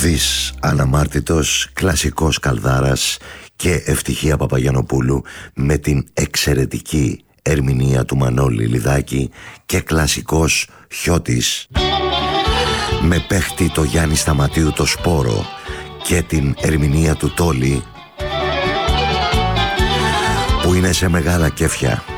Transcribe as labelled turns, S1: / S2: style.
S1: Ουδής αναμάρτητος, κλασικός Καλδάρας και Ευτυχία Παπαγιαννοπούλου με την εξαιρετική ερμηνεία του Μανώλη Λιδάκη και κλασικός Χιώτης με παίχτη το Γιάννη Σταματίου το Σπόρο και την ερμηνεία του Τόλι που είναι σε μεγάλα κέφια.